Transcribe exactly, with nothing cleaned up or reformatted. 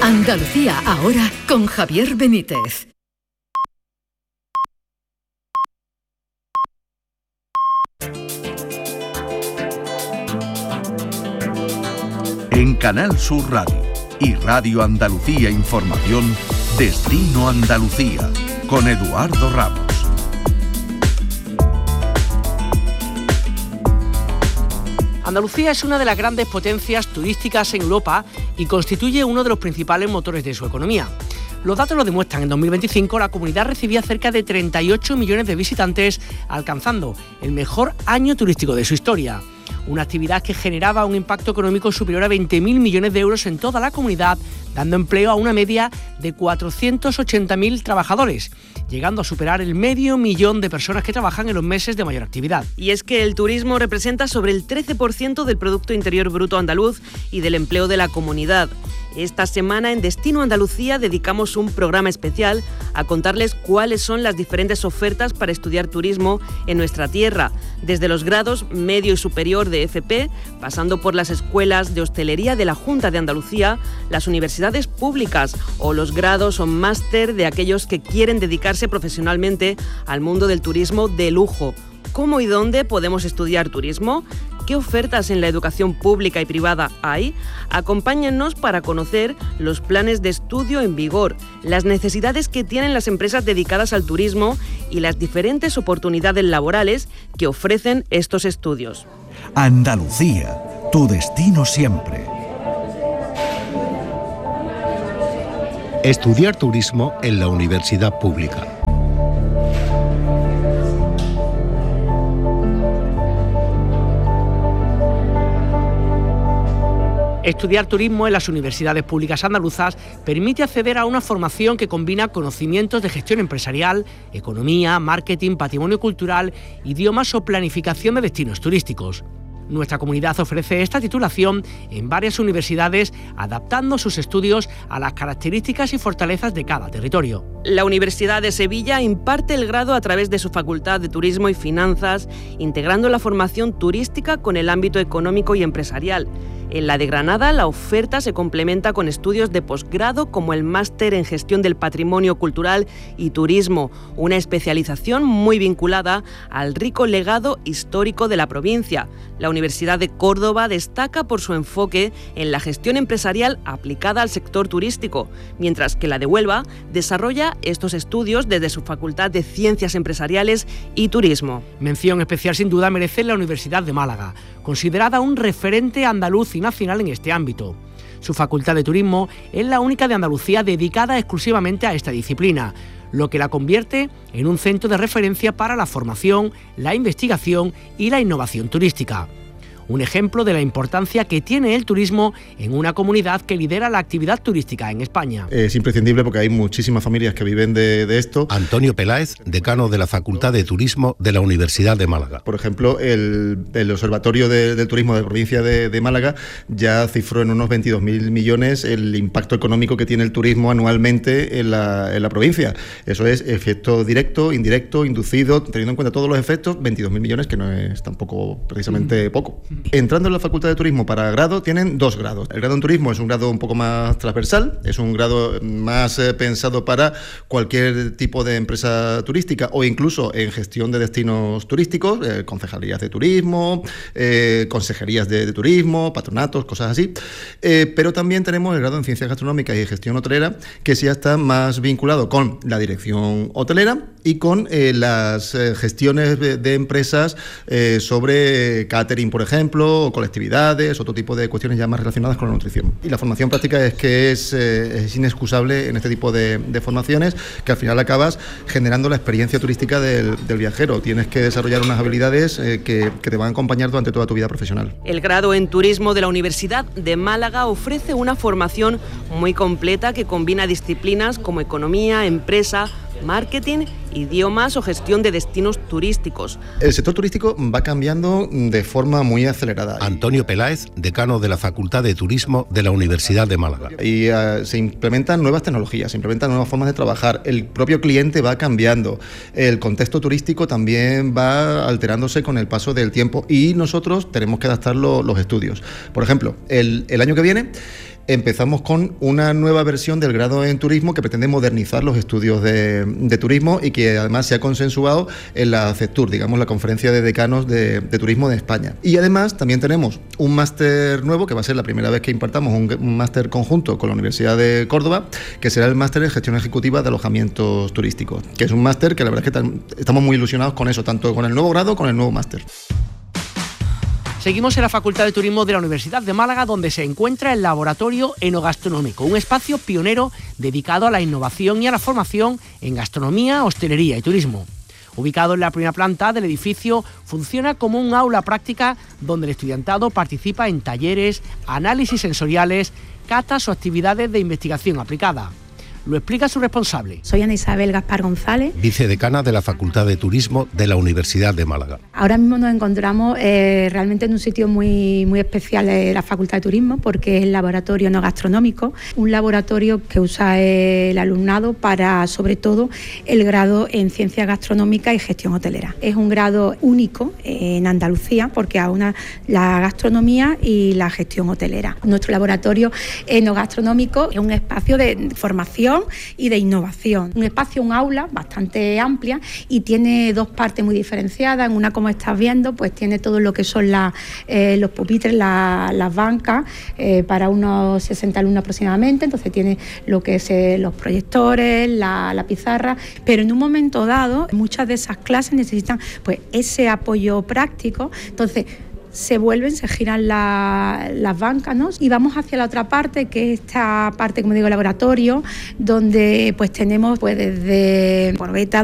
Andalucía ahora con Javier Benítez. En Canal Sur Radio y Radio Andalucía Información, Destino Andalucía, con Eduardo Ramos. Andalucía es una de las grandes potencias turísticas en Europa y constituye uno de los principales motores de su economía. Los datos lo demuestran. En dos mil veinticinco la comunidad recibía cerca de treinta y ocho millones de visitantes, alcanzando el mejor año turístico de su historia. Una actividad que generaba un impacto económico superior a veinte mil millones de euros en toda la comunidad, dando empleo a una media de cuatrocientos ochenta mil trabajadores, llegando a superar el medio millón de personas que trabajan en los meses de mayor actividad. Y es que el turismo representa sobre el trece por ciento del Producto Interior Bruto andaluz y del empleo de la comunidad. Esta semana en Destino Andalucía dedicamos un programa especial a contarles cuáles son las diferentes ofertas para estudiar turismo en nuestra tierra, desde los grados medio y superior de F P, pasando por las escuelas de hostelería de la Junta de Andalucía, las universidades públicas o los grados o máster de aquellos que quieren dedicarse profesionalmente al mundo del turismo de lujo. ¿Cómo y dónde podemos estudiar turismo? ¿Qué ofertas en la educación pública y privada hay? Acompáñennos para conocer los planes de estudio en vigor, las necesidades que tienen las empresas dedicadas al turismo y las diferentes oportunidades laborales que ofrecen estos estudios. Andalucía, tu destino siempre. Estudiar turismo en la universidad pública. Estudiar turismo en las universidades públicas andaluzas permite acceder a una formación que combina conocimientos de gestión empresarial, economía, marketing, patrimonio cultural, idiomas o planificación de destinos turísticos. Nuestra comunidad ofrece esta titulación en varias universidades, adaptando sus estudios a las características y fortalezas de cada territorio. La Universidad de Sevilla imparte el grado a través de su Facultad de Turismo y Finanzas, integrando la formación turística con el ámbito económico y empresarial. En la de Granada, la oferta se complementa con estudios de posgrado como el Máster en Gestión del Patrimonio Cultural y Turismo, una especialización muy vinculada al rico legado histórico de la provincia. La Universidad de Córdoba destaca por su enfoque en la gestión empresarial aplicada al sector turístico, mientras que la de Huelva desarrolla estos estudios desde su Facultad de Ciencias Empresariales y Turismo. Mención especial sin duda merece la Universidad de Málaga, considerada un referente andaluz y nacional en este ámbito. Su Facultad de Turismo es la única de Andalucía dedicada exclusivamente a esta disciplina, lo que la convierte en un centro de referencia para la formación, la investigación y la innovación turística. Un ejemplo de la importancia que tiene el turismo en una comunidad que lidera la actividad turística en España. Es imprescindible porque hay muchísimas familias que viven de, de esto. Antonio Peláez, decano de la Facultad de Turismo de la Universidad de Málaga. Por ejemplo, el, el Observatorio de, del Turismo de la provincia de, de Málaga ya cifró en unos veintidós mil millones el impacto económico que tiene el turismo anualmente en la, en la provincia. Eso es efecto directo, indirecto, inducido, teniendo en cuenta todos los efectos, veintidós mil millones, que no es tampoco precisamente mm. poco. Entrando en la Facultad de Turismo para grado, tienen dos grados. El grado en turismo es un grado un poco más transversal, es un grado más eh, pensado para cualquier tipo de empresa turística o incluso en gestión de destinos turísticos, eh, concejalías de turismo, eh, consejerías de, de turismo, patronatos, cosas así. Eh, pero también tenemos el grado en Ciencias Gastronómicas y Gestión Hotelera, que sí está más vinculado con la dirección hotelera y con eh, las eh, gestiones de, de empresas eh, sobre catering, por ejemplo, o colectividades, otro tipo de cuestiones ya más relacionadas con la nutrición. Y la formación práctica es que es, eh, es inexcusable en este tipo de, de formaciones, que al final acabas generando la experiencia turística del, del viajero. Tienes que desarrollar unas habilidades eh, que, que te van a acompañar durante toda tu vida profesional. El grado en Turismo de la Universidad de Málaga ofrece una formación muy completa que combina disciplinas como economía, empresa, marketing, idiomas o gestión de destinos turísticos. El sector turístico va cambiando de forma muy acelerada. Antonio Peláez, decano de la Facultad de Turismo de la Universidad de Málaga. Y uh, se implementan nuevas tecnologías, se implementan nuevas formas de trabajar, el propio cliente va cambiando, el contexto turístico también va alterándose con el paso del tiempo y nosotros tenemos que adaptar lo, los estudios. Por ejemplo, el, el año que viene Empezamos con una nueva versión del grado en turismo que pretende modernizar los estudios de, de turismo y que además se ha consensuado en la CETUR, digamos la Conferencia de Decanos de, de Turismo de España. Y además también tenemos un máster nuevo, que va a ser la primera vez que impartamos un, un máster conjunto con la Universidad de Córdoba, que será el máster en Gestión Ejecutiva de Alojamientos Turísticos, que es un máster que la verdad es que tam- estamos muy ilusionados con eso, tanto con el nuevo grado como con el nuevo máster. Seguimos en la Facultad de Turismo de la Universidad de Málaga, donde se encuentra el Laboratorio Enogastronómico, un espacio pionero dedicado a la innovación y a la formación en gastronomía, hostelería y turismo. Ubicado en la primera planta del edificio, funciona como un aula práctica donde el estudiantado participa en talleres, análisis sensoriales, catas o actividades de investigación aplicada. Lo explica su responsable. Soy Ana Isabel Gaspar González, vicedecana de la Facultad de Turismo de la Universidad de Málaga. Ahora mismo nos encontramos eh, realmente en un sitio muy, muy especial de la Facultad de Turismo, porque es el laboratorio enogastronómico, un laboratorio que usa el alumnado para, sobre todo, el grado en Ciencias Gastronómicas y Gestión Hotelera. Es un grado único en Andalucía porque aúna la gastronomía y la gestión hotelera. Nuestro laboratorio enogastronómico es un espacio de formación y de innovación. Un espacio, un aula bastante amplia y tiene dos partes muy diferenciadas. En una, como estás viendo, pues tiene todo lo que son la, eh, los pupitres, la, las bancas, eh, para unos sesenta alumnos aproximadamente. Entonces tiene lo que es eh, los proyectores, la, la pizarra, pero en un momento dado muchas de esas clases necesitan pues ese apoyo práctico. Entonces se vuelven, se giran la, las bancas, ¿no? Y vamos hacia la otra parte, que es esta parte, como digo, laboratorio, donde pues tenemos pues desde corbeta,